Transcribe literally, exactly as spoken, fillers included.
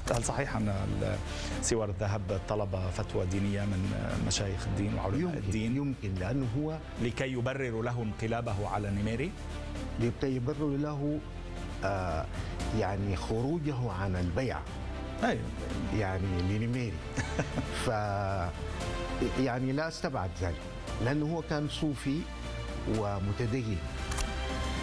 هل صحيح أن سوار الذهب طلب فتوى دينية من مشايخ الدين وعلماء يمكن الدين؟ يمكن لأنه هو لكي يبرر له انقلابه على نيميري؟ لكي يبرر له آه يعني خروجه عن البيعة أي. يعني لنيميري. ف يعني لا استبعد ذلك، لأنه هو كان صوفي ومتدين.